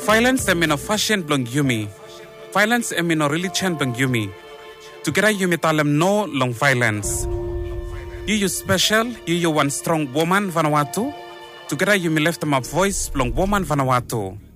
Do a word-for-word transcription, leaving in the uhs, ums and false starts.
Violence emino fashion blong yumi. Violence emino religion blong yumi. Together yumi talem no long violence. You you special, you you one strong woman Vanuatu. Together you me left my voice blong woman Vanuatu.